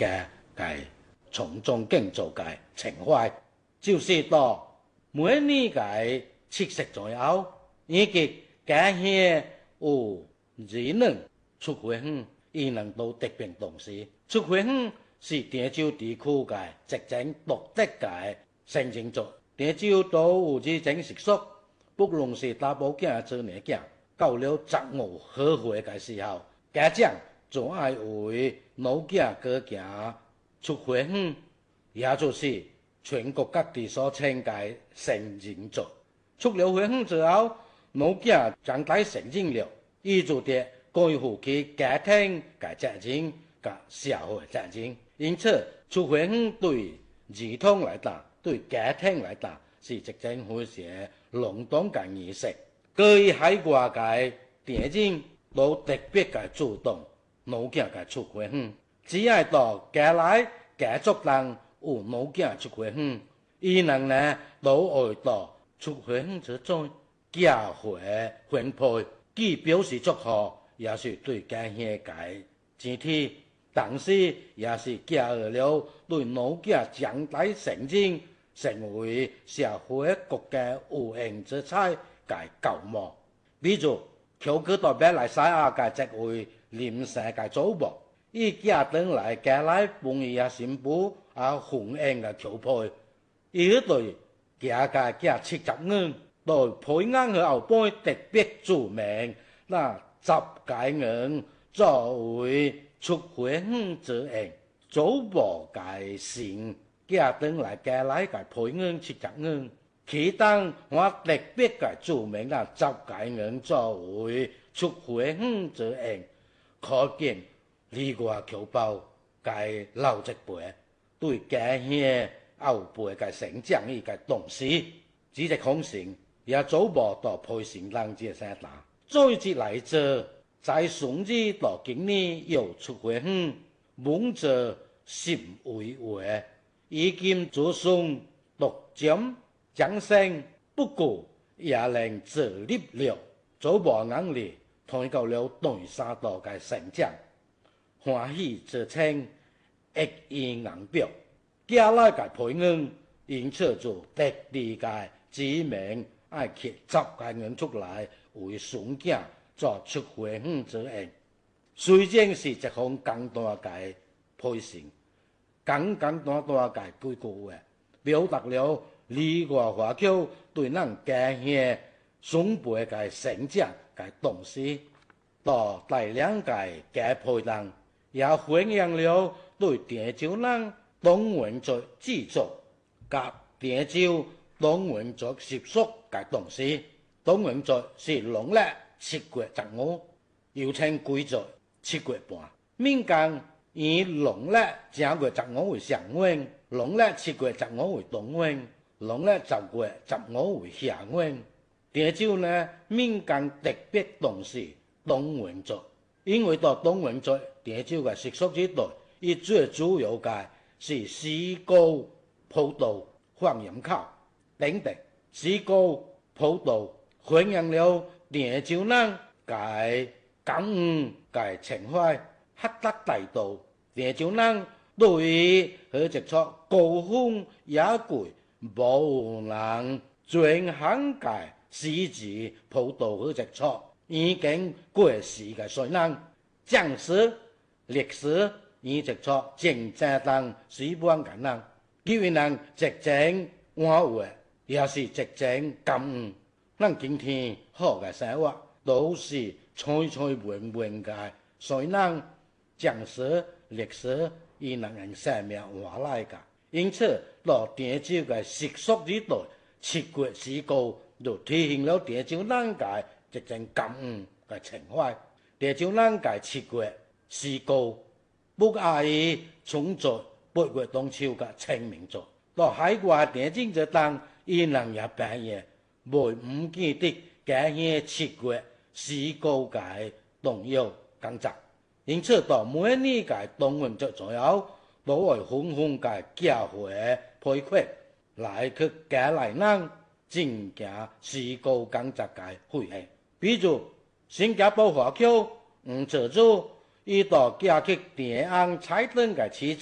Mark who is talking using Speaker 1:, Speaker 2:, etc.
Speaker 1: 家嘅從中建造嘅情懷，就是到每年嘅7月左右，以及家鄉有2人出回鄉，伊能到特別東西。出回鄉是汴州地區嘅執政獨特嘅行政組。汴州都有這種習俗，不論是大寶囝做年囝，到了15好歲嘅時候，家長就愛為老囝哥行出回鄉，也就是全國各地所稱嘅成人組。出了回鄉之後，老囝長大成人了，伊就得肩負起家庭嘅責任和社會責任。因此，出回鄉對兒童來講，對家庭來講是一件非常隆重嘅儀式。各海外嘅電影都特別嘅主動老囝嘅出回鄉，只要到家內家族人有老囝出回鄉，伊人呢都會到出回鄉之中家會分配，既表示祝賀，也是對家鄉嘅集體。但是也是加了對老囝將來成人成為社會國家有用之才嘅教務。比如考據到馬來西亞嘅這位臨時嘅祖母，伊家等來家內幫伊嘅新婦啊奉獻嘅裘配，伊對家嘅家70人對配啱和後輩特別著名，那10個人作為出回鄉之用，祖母嘅姓家等來家內嘅配額70人，其當我特別嘅著名啦10個人作為出回鄉之用，可見呢個僑胞嘅老一輩對家鄉後輩嘅成長與嘅重視，只係空性也祖母到配姓人這些打，再接來者。在順治到今年又出回鄉，滿者心為為，已經祖孫獨佔江山，不過也能自立了。祖母眼裏睇到了對沙道嘅成長，歡喜之情溢於眼表。家內嘅配額，因此就特地嘅指明愛揭10個人出來為孫囝。做出回鄉之用，雖然是一項簡單嘅配姓，簡單嘅幾句話，表達了李華華僑對咱家鄉孫輩嘅成長嘅重視，到大量嘅家配人也反映了對汴州人當民族制作及汴州當民族習俗嘅重視。當民族是農曆7月15，又稱貴族7月半。民間以農曆正月15為上元，農曆7月15為中元，農曆10月15為下元。汴州呢，民間特別重視當民族，因為到當民族汴州嘅習俗之內，伊最主要嘅是詩歌、普渡、放鹽口等等。詩歌、普渡反映了汴州人嘅感恩嘅情懷，黑得大道。汴州人對於佢一出高風雅貴、無能轉行嘅詩詞普渡佢一出，已經過時嘅水人，正史歷史已一出正正當史本嘅人，叫人直正安慰，也是直正感恩。咱今天好嘅生活，都是脆脆穩穩嘅水人，正史歷史伊能用生命換來嘅。因此，到汴州嘅習俗之內，7月詩歌就體現了汴州人嘅一種感恩嘅情懷。汴州人嘅7月詩歌不亞於創作8月中秋嘅清明節。到海外電影之當，伊能也扮演袂唔記得家鄉7月詩歌嘅重要工作。因此，到每年嘅當元節左右，都會紛紛嘅教會配合來去家內人進行詩歌工作嘅會議。比如新加坡華僑吳哲祖，伊到家去電影彩燈嘅妻子